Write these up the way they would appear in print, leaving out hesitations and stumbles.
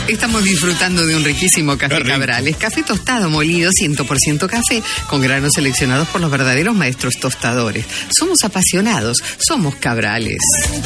Estamos disfrutando de un riquísimo café Cabrales. Café tostado, molido, 100% café, con granos seleccionados por los verdaderos maestros tostadores. Somos apasionados, somos Cabrales.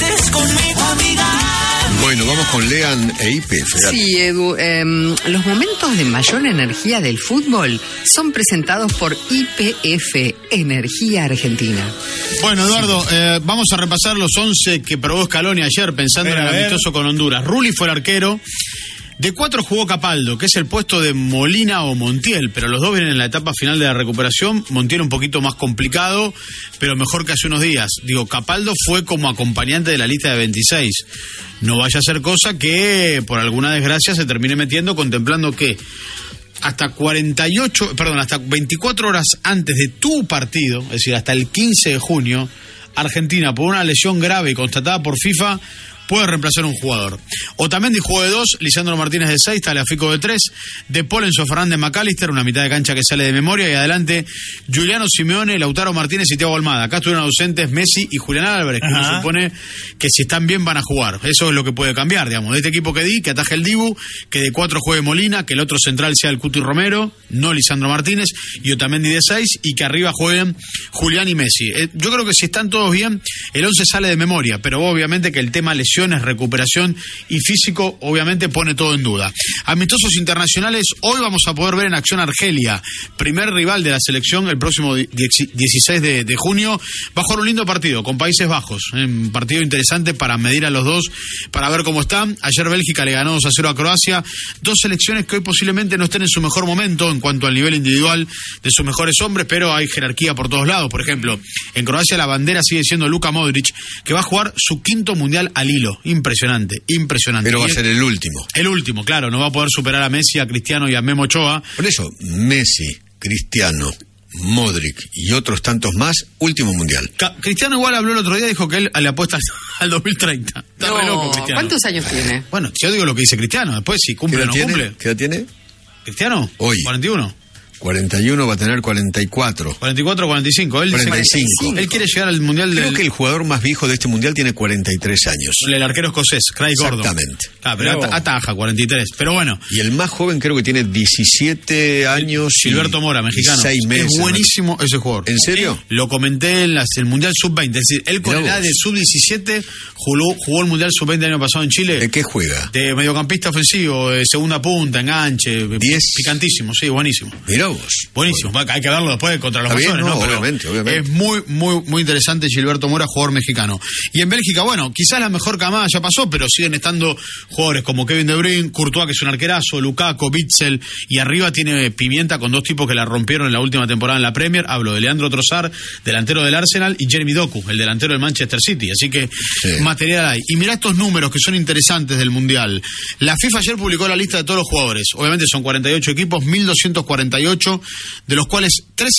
Bueno, vamos con Lean e YPF. Sí, Edu, los momentos de mayor energía del fútbol son presentados por YPF, Energía Argentina. Bueno, Eduardo, vamos a repasar los 11 que probó Scaloni ayer pensando en el amistoso con Honduras. Rulli fue el arquero. De 4 jugó Capaldo, que es el puesto de Molina o Montiel, pero los dos vienen en la etapa final de la recuperación. Montiel un poquito más complicado, pero mejor que hace unos días. Digo, Capaldo fue como acompañante de la lista de 26. No vaya a ser cosa que, por alguna desgracia, se termine metiendo, contemplando que hasta 24 horas antes de tu partido, es decir, hasta el 15 de junio, Argentina, por una lesión grave y constatada por FIFA, puede reemplazar un jugador. Otamendi jugó de 2, Lisandro Martínez de 6, Tagliafico de 3, De Paul, Enzo Fernández, McAllister, una mitad de cancha que sale de memoria, y adelante Giuliano Simeone, Lautaro Martínez y Thiago Almada. Acá estuvieron ausentes Messi y Julián Álvarez, que uno supone que si están bien van a jugar. Eso es lo que puede cambiar, digamos. De este equipo que ataje el Dibu, que de 4 juegue Molina, que el otro central sea el Cuti Romero, no Lisandro Martínez, y Otamendi de 6, y que arriba jueguen Julián y Messi. Yo creo que si están todos bien, el 11 sale de memoria, pero obviamente que el tema lesiones, recuperación y físico obviamente pone todo en duda. Amistosos internacionales, hoy vamos a poder ver en acción Argelia, primer rival de la selección el próximo 16 de junio. Va a jugar un lindo partido con Países Bajos, un partido interesante para medir a los dos, para ver cómo están. Ayer Bélgica le ganó 2-0 a Croacia, dos selecciones que hoy posiblemente no estén en su mejor momento en cuanto al nivel individual de sus mejores hombres, pero hay jerarquía por todos lados. Por ejemplo, en Croacia la bandera sigue siendo Luka Modric, que va a jugar su 5º mundial al hilo. Impresionante. Pero va a ser el último. El último, claro. No va a poder superar a Messi, a Cristiano y a Memo Ochoa. Por eso, Messi, Cristiano, Modric y otros tantos más, último mundial. Cristiano igual habló el otro día, dijo que él le apuesta al 2030. Está re loco, Cristiano. ¿Cuántos años tiene? Bueno, yo digo lo que dice Cristiano. Después, si cumple o no cumple. ¿Qué edad tiene? ¿Cristiano? Hoy. 41. 41, va a tener 44. 44, 45. Él 45. Él quiere llegar al mundial. Creo que el jugador más viejo de este mundial tiene 43 años. El arquero escocés, Craig Gordon. Exactamente. Pero ataja, 43. Pero bueno. Y el más joven creo que tiene 17 años. Silberto Mora, mexicano. 6 meses. Es buenísimo ese jugador. ¿En serio? Lo comenté en el mundial sub-20. Es decir, él con edad de sub-17 jugó el mundial sub-20 el año pasado en Chile. ¿De qué juega? De mediocampista ofensivo, de segunda punta, enganche. 10. Picantísimo, sí, buenísimo. Mirá vos. Buenísimo. Hay que verlo después contra los Masones, ¿no? Pero obviamente. Es muy interesante Gilberto Mora, jugador mexicano. Y en Bélgica, bueno, quizás la mejor camada ya pasó, pero siguen estando jugadores como Kevin De Bruyne, Courtois, que es un arquerazo, Lukaku, Witsel, y arriba tiene pimienta con dos tipos que la rompieron en la última temporada en la Premier. Hablo de Leandro Trossard, delantero del Arsenal, y Jeremy Doku, el delantero del Manchester City. Así que material hay. Y mirá estos números que son interesantes del Mundial. La FIFA ayer publicó la lista de todos los jugadores. Obviamente son 48 equipos, 1.248, de los cuales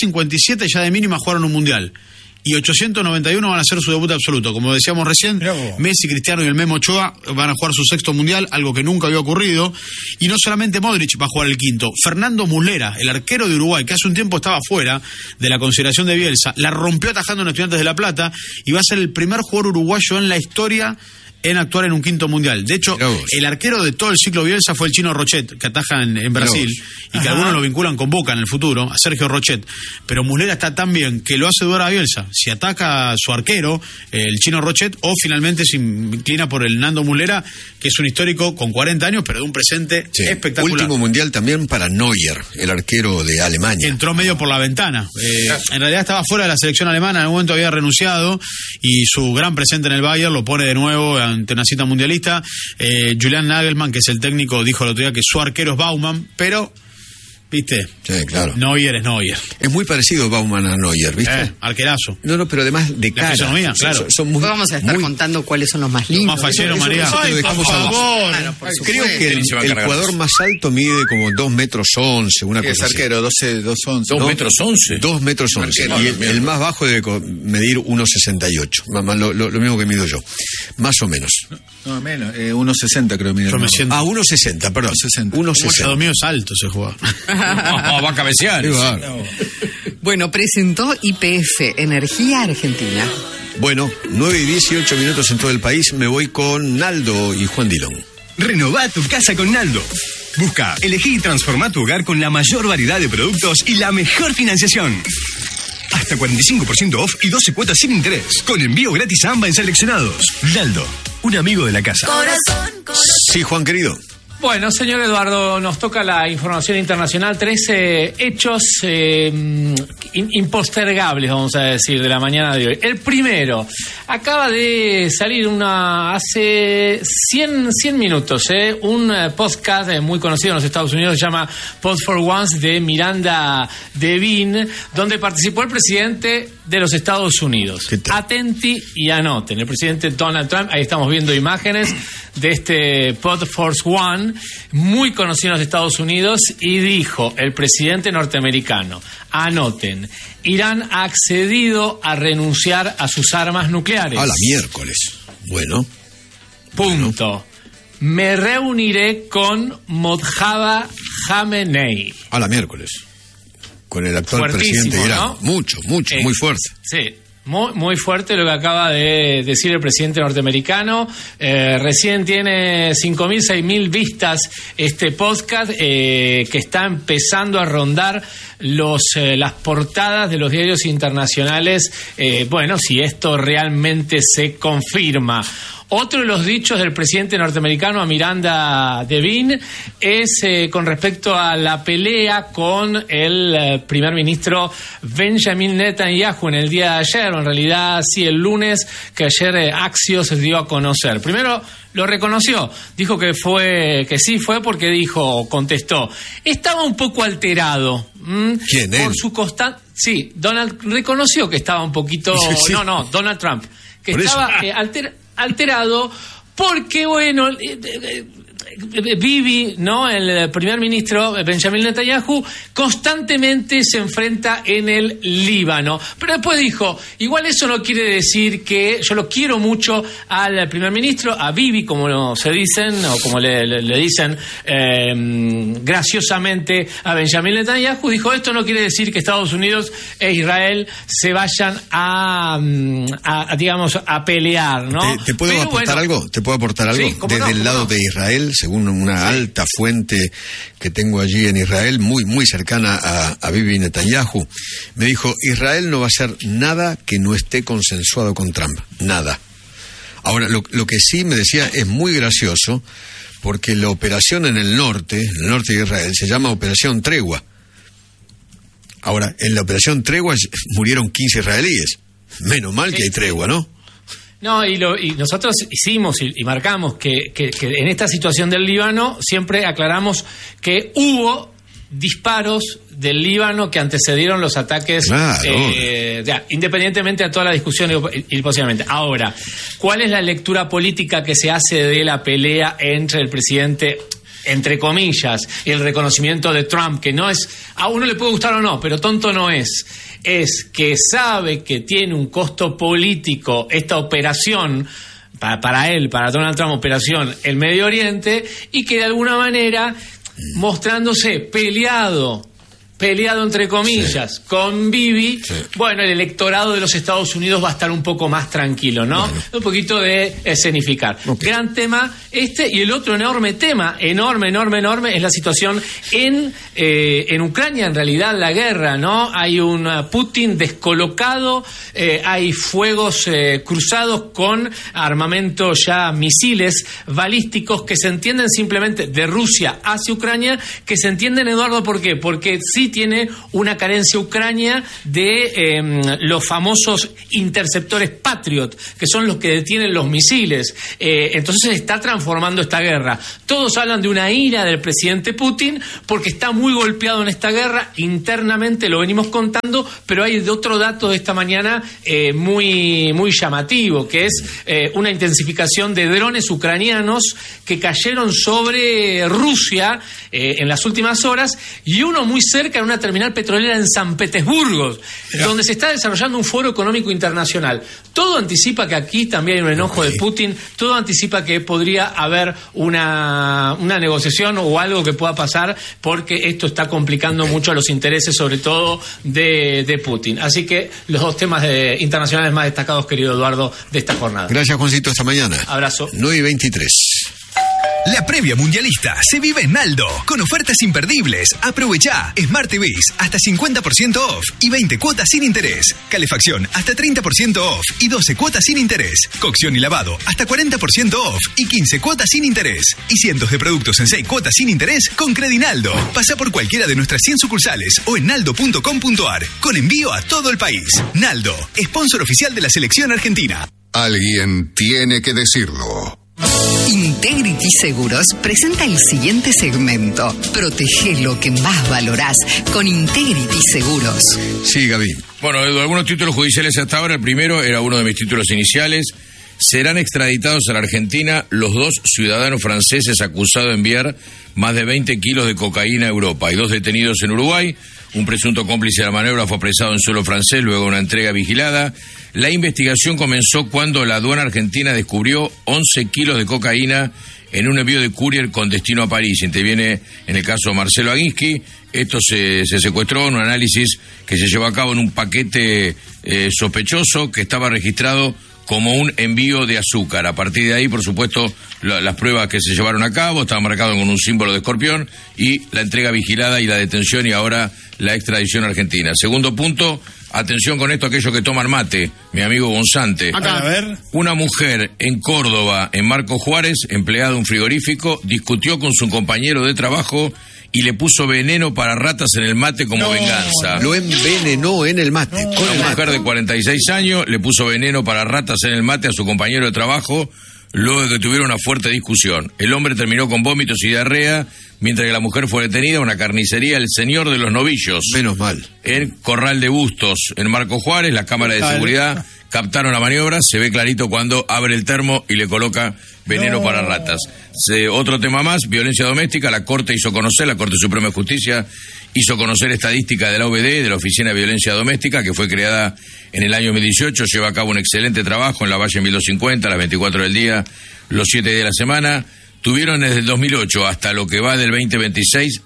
357 ya de mínima jugaron un mundial y 891 van a hacer su debut absoluto. Como decíamos recién, Messi, Cristiano y el Memo Ochoa van a jugar su 6º mundial, algo que nunca había ocurrido. Y no solamente Modric va a jugar el 5º, Fernando Muslera, el arquero de Uruguay, que hace un tiempo estaba fuera de la consideración de Bielsa, la rompió atajando en Estudiantes de La Plata y va a ser el primer jugador uruguayo en la historia en actuar en un 5º mundial. De hecho, el arquero de todo el ciclo Bielsa fue el chino Rochet, que ataja en Brasil, y que algunos lo vinculan con Boca en el futuro, a Sergio Rochet. Pero Muslera está tan bien que lo hace dudar a Bielsa. Si ataca a su arquero, el chino Rochet, o finalmente se inclina por el Nando Muslera, que es un histórico con 40 años, pero de un presente espectacular. Último mundial también para Neuer, el arquero de Alemania. Entró medio por la ventana. En realidad estaba fuera de la selección alemana, en algún momento había renunciado, y su gran presente en el Bayern lo pone de nuevo ante una cita mundialista. Julian Nagelsmann, que es el técnico, dijo el otro día que su arquero es Baumann, pero ¿viste? Sí, claro. Neuer es Neuer. Es muy parecido Baumann a Neuer, ¿viste? Arquerazo. No, pero además de cara. La fisonomía, claro. Son muy, vamos a estar contando cuáles son los más lindos. Más falleros, María. Ay, por favor. Claro, Creo que el jugador más alto mide como 2 metros 11, una cosa es arquero, 2 11. 2 metros 11. 2 metros 11. Y el más bajo debe medir 1,68. Lo mismo que mido yo. Más o menos. No, menos. 1,60 creo que mide. 1,60, perdón. 1,60. Lo mío es alto ese jugador. Va a cabecear. Bueno, presentó YPF, Energía Argentina. Bueno, 9:18 en todo el país. Me voy con Naldo y Juan Dillon. Renová tu casa con Naldo. Busca, elegí y transformá tu hogar con la mayor variedad de productos y la mejor financiación. Hasta 45% off y 12 cuotas sin interés. Con envío gratis a AMBA en seleccionados. Naldo, un amigo de la casa. Corazón. Sí, Juan querido. Bueno, señor Eduardo, nos toca la información internacional. 13 hechos impostergables, vamos a decir, de la mañana de hoy. El primero, acaba de salir hace 100 minutos, un podcast muy conocido en los Estados Unidos, se llama Pod for Once, de Miranda Devine, donde participó el presidente de los Estados Unidos. Atenti y anoten. El presidente Donald Trump, ahí estamos viendo imágenes de este Pod Force One, muy conocido en los Estados Unidos, y dijo el presidente norteamericano, anoten, Irán ha accedido a renunciar a sus armas nucleares. A la miércoles. Bueno. Punto. Me reuniré con Mojtaba Khamenei. A la miércoles. Con el actual presidente de Irán. ¿No? Mucho, muy fuerte. Sí. Muy fuerte lo que acaba de decir el presidente norteamericano. Recién tiene 5.000, 6.000 vistas este podcast, que está empezando a rondar las portadas de los diarios internacionales. Bueno, si esto realmente se confirma. Otro de los dichos del presidente norteamericano a Miranda Devine es con respecto a la pelea con el primer ministro Benjamin Netanyahu en el día de ayer, o en realidad sí, el lunes, que ayer Axios dio a conocer. Primero lo reconoció, dijo que sí fue porque contestó, estaba un poco alterado. ¿Quién, él? Por su constante... Sí, Donald reconoció que estaba un poquito... Sí. No, Donald Trump, que por estaba alterado porque, bueno, Bibi, ¿no? El primer ministro Benjamin Netanyahu constantemente se enfrenta en el Líbano, pero después dijo, igual eso no quiere decir que yo lo quiero mucho al primer ministro, a Bibi, como se dicen, o como le dicen graciosamente a Benjamin Netanyahu. Dijo, esto no quiere decir que Estados Unidos e Israel se vayan a pelear, ¿no? ¿Te puedo aportar algo? ¿Te puedo aportar algo? Sí, desde el lado de Israel, según una alta fuente que tengo allí en Israel, muy cercana a Bibi Netanyahu, me dijo, Israel no va a hacer nada que no esté consensuado con Trump, nada. Ahora, lo que sí me decía es muy gracioso, porque la operación en el norte de Israel, se llama Operación Tregua. Ahora, en la Operación Tregua murieron 15 israelíes. Menos mal que hay tregua, ¿no? No, y nosotros hicimos y marcamos que en esta situación del Líbano siempre aclaramos que hubo disparos del Líbano que antecedieron los ataques, claro. Independientemente de toda la discusión y posiblemente. Ahora, ¿cuál es la lectura política que se hace de la pelea entre el presidente, entre comillas, y el reconocimiento de Trump, que no es, a uno le puede gustar o no, pero tonto no es que sabe que tiene un costo político esta operación, para él, para Donald Trump, operación el Medio Oriente, y que de alguna manera, mostrándose peleado entre comillas, con Bibi, bueno, el electorado de los Estados Unidos va a estar un poco más tranquilo, ¿no? Bueno. Un poquito de escenificar. Okay. Gran tema y el otro enorme tema, enorme, es la situación en Ucrania, en realidad, la guerra, ¿no? Hay un Putin descolocado, hay fuegos cruzados con armamento ya, misiles balísticos que se entienden simplemente de Rusia hacia Ucrania, que se entienden, Eduardo, ¿por qué? Porque sí tiene una carencia Ucrania de los famosos interceptores Patriot, que son los que detienen los misiles. Entonces se está transformando esta guerra. Todos hablan de una ira del presidente Putin porque está muy golpeado en esta guerra. Internamente lo venimos contando, pero hay otro dato de esta mañana muy llamativo, que es una intensificación de drones ucranianos que cayeron sobre Rusia en las últimas horas, y uno muy cerca en una terminal petrolera en San Petersburgo, donde se está desarrollando un foro económico internacional. Todo anticipa que aquí también hay un enojo de Putin, todo anticipa que podría haber una negociación o algo que pueda pasar, porque esto está complicando mucho los intereses, sobre todo de Putin. Así que los dos temas internacionales más destacados, querido Eduardo, de esta jornada. Gracias, Juancito, hasta mañana. Abrazo. 9:23. La previa mundialista se vive en Naldo, con ofertas imperdibles. Aprovechá. Smart TVs hasta 50% off y 20 cuotas sin interés. Calefacción hasta 30% off y 12 cuotas sin interés. Cocción y lavado hasta 40% off y 15 cuotas sin interés. Y cientos de productos en 6 cuotas sin interés con Credinaldo. Pasa por cualquiera de nuestras 100 sucursales o en naldo.com.ar, con envío a todo el país. Naldo, sponsor oficial de la selección argentina. Alguien tiene que decirlo. Integrity Seguros presenta el siguiente segmento. Protege lo que más valorás con Integrity Seguros. Sí, Gaby. Bueno, de algunos títulos judiciales hasta ahora, el primero era uno de mis títulos iniciales. Serán extraditados a la Argentina los 2 ciudadanos franceses acusados de enviar más de 20 kilos de cocaína a Europa. Hay 2 detenidos en Uruguay. Un presunto cómplice de la maniobra fue apresado en suelo francés luego de una entrega vigilada. La investigación comenzó cuando la aduana argentina descubrió 11 kilos de cocaína en un envío de courier con destino a París. Interviene en el caso Marcelo Aguinsky. Esto se secuestró en un análisis que se llevó a cabo en un paquete sospechoso que estaba registrado como un envío de azúcar. A partir de ahí, por supuesto, las pruebas que se llevaron a cabo estaban marcadas con un símbolo de escorpión y la entrega vigilada y la detención y ahora la extradición a Argentina. Segundo punto, atención con esto, aquellos que toman mate, mi amigo Gonzante. Acá, a ver. Una mujer en Córdoba, en Marcos Juárez, empleada de un frigorífico, discutió con su compañero de trabajo y le puso veneno para ratas en el mate como venganza. Lo envenenó en el mate. Con Una mujer de 46 años le puso veneno para ratas en el mate a su compañero de trabajo luego de que tuvieron una fuerte discusión. El hombre terminó con vómitos y diarrea, mientras que la mujer fue detenida en una carnicería El Señor de los Novillos. Menos mal. En Corral de Bustos, en Marcos Juárez, la cámara de seguridad captaron la maniobra, se ve clarito cuando abre el termo y le coloca veneno para ratas. Otro tema más, violencia doméstica, la Corte Suprema de Justicia hizo conocer estadística de la OVD, de la Oficina de Violencia Doméstica, que fue creada en el año 2018, lleva a cabo un excelente trabajo en la Valle 1250, a las 24 del día, los 7 días de la semana. Tuvieron desde el 2008 hasta lo que va del 2026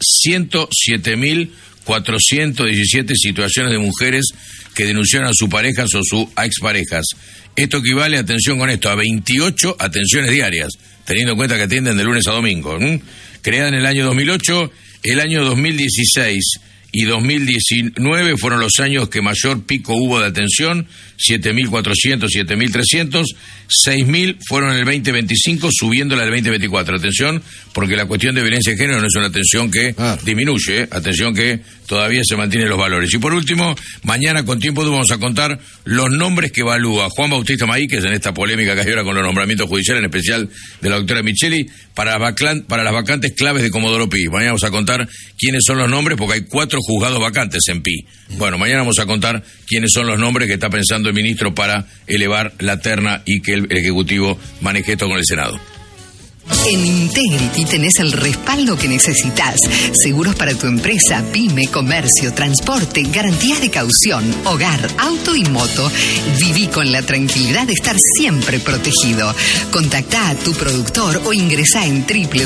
107.417 situaciones de mujeres que denunciaron a sus parejas o sus exparejas. Esto equivale, atención con esto, a 28 atenciones diarias, teniendo en cuenta que atienden de lunes a domingo. Creada en el año 2008, el año 2016 y 2019 fueron los años que mayor pico hubo de atención, 7.400, 7.300, 6.000 fueron en el 2025, subiéndola al 2024. Atención, porque la cuestión de violencia de género no es una atención que disminuye, atención que todavía se mantienen los valores. Y por último, mañana con Tiempo vamos a contar los nombres que evalúa Juan Bautista Maíquez en esta polémica que hay ahora con los nombramientos judiciales, en especial de la doctora Micheli, para las vacantes claves de Comodoro Pi. Mañana vamos a contar quiénes son los nombres, porque hay 4 juzgados vacantes en Pi. Bueno, mañana vamos a contar quiénes son los nombres que está pensando el ministro para elevar la terna y que el Ejecutivo maneje esto con el Senado. En Integrity tenés el respaldo que necesitas. Seguros para tu empresa, pyme, comercio, transporte, garantías de caución, hogar, auto y moto. Viví con la tranquilidad de estar siempre protegido. Contactá a tu productor o ingresá en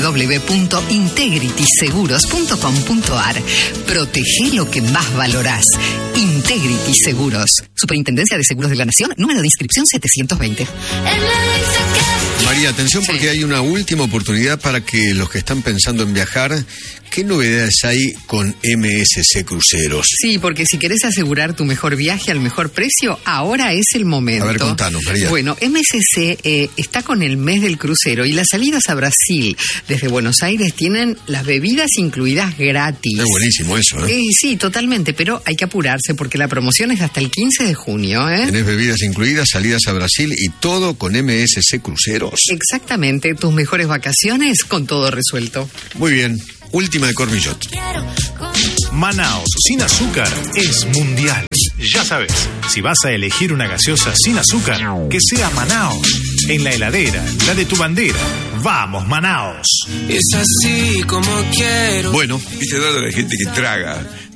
www.integrityseguros.com.ar. Protege lo que más valorás. Integrity Seguros. Superintendencia de Seguros de la Nación, número de inscripción 720. María, atención porque hay una última oportunidad para que los que están pensando en viajar, ¿qué novedades hay con MSC Cruceros? Sí, porque si querés asegurar tu mejor viaje al mejor precio, ahora es el momento. A ver, contanos, María. Bueno, MSC está con el mes del crucero y las salidas a Brasil desde Buenos Aires tienen las bebidas incluidas gratis. Es buenísimo eso, ¿eh? Sí, totalmente, pero hay que apurarse porque la promoción es hasta el 15 de junio, ¿eh? Tenés bebidas incluidas, salidas a Brasil y todo con MSC Cruceros. Exactamente, tus mejores vacaciones con todo resuelto. Muy bien, última de Cormillot. Manaos sin azúcar es mundial. Ya sabes, si vas a elegir una gaseosa sin azúcar, que sea Manaos. En la heladera, la de tu bandera. ¡Vamos, Manaos! Es así como quiero. Bueno, ¿viste, Eduardo, la gente que traga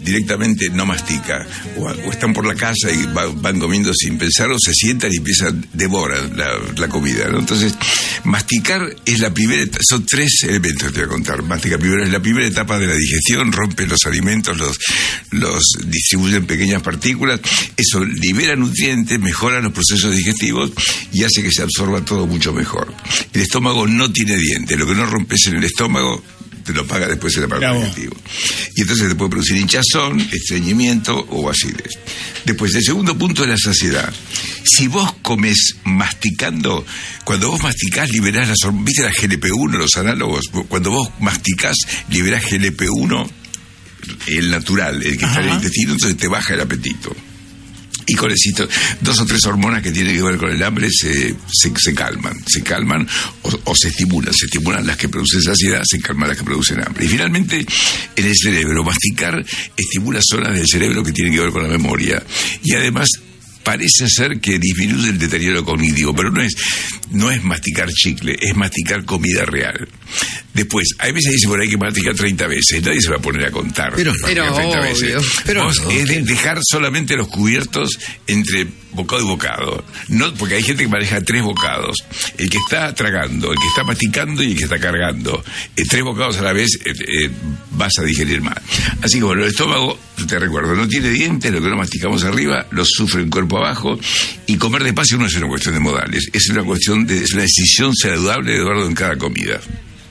directamente no mastica, o están por la casa y van comiendo sin pensar, o se sientan y empiezan, devoran la comida, ¿no? Entonces, masticar es la primera, son 3 elementos que te voy a contar. Masticar primero es la primera etapa de la digestión, rompe los alimentos, los distribuye en pequeñas partículas, eso libera nutrientes, mejora los procesos digestivos y hace que se absorba todo mucho mejor. El estómago no tiene dientes, lo que no rompes en el estómago te lo paga después el aparato digestivo. Y entonces te puede producir hinchazón, estreñimiento o acidez. Después, el segundo punto es la saciedad. Si vos comes masticando, cuando vos masticás liberás las hormonas, ¿viste la GLP-1, los análogos? Cuando vos masticás liberás GLP-1, el natural, el que está en el intestino, entonces te baja el apetito. Y con eso, 2 o 3 hormonas que tienen que ver con el hambre se calman o se estimulan las que producen saciedad, se calman las que producen hambre. Y finalmente, en el cerebro, masticar estimula zonas del cerebro que tienen que ver con la memoria. Y además, parece ser que disminuye el deterioro cognitivo, pero no es masticar chicle, es masticar comida real. Después, hay veces dice por ahí que masticar 30 veces, nadie se va a poner a contar. Pero 30 veces. Es dejar solamente los cubiertos entre bocado y bocado. No, porque hay gente que maneja 3 bocados. El que está tragando, el que está masticando y el que está cargando. 3 bocados a la vez vas a digerir más. Así que bueno, el estómago, te recuerdo, no tiene dientes, lo que no masticamos arriba, lo sufre el cuerpo abajo, y comer despacio no es una cuestión de modales, es una decisión saludable, Eduardo, en cada comida.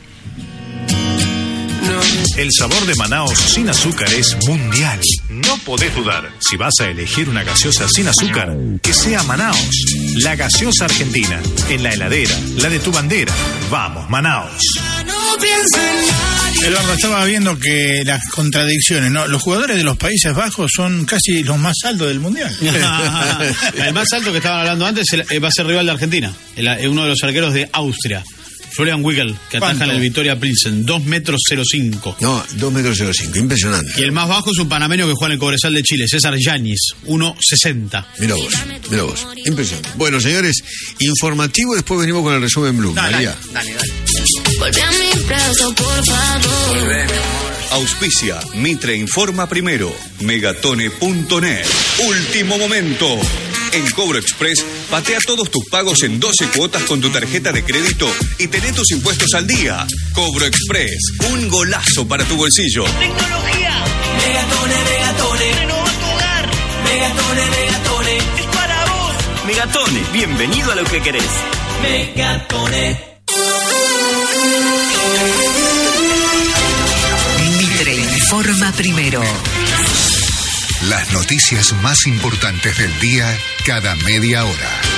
El sabor de Manaos sin azúcar es mundial. No podés dudar. Si vas a elegir una gaseosa sin azúcar, que sea Manaos, la gaseosa argentina. En la heladera, la de tu bandera. Vamos, Manaos. Eduardo, estaba viendo que las contradicciones, ¿no? Los jugadores de los Países Bajos son casi los más altos del mundial. El más alto que estaban hablando antes va a ser rival de Argentina, uno de los arqueros de Austria, Florian Wickel, que ataja en el Victoria Pilsen, 2,05 metros. No, 2,05 metros, impresionante. Y el más bajo es un panameño que juega en el Cobresal de Chile, César Yáñez, 1,60. Mira vos, impresionante. Bueno, señores, informativo, después venimos con el resumen Blue. María. Dale. Volve a mi brazo, por favor. Auspicia, Mitre informa primero, megatone.net. Último momento. En Cobro Express, patea todos tus pagos en 12 cuotas con tu tarjeta de crédito y tené tus impuestos al día. Cobro Express, un golazo para tu bolsillo. Tecnología. Megatone. Renova tu hogar. Megatone. Es para vos. Megatone, bienvenido a lo que querés. Megatone. Mitre informa primero. Las noticias más importantes del día cada media hora.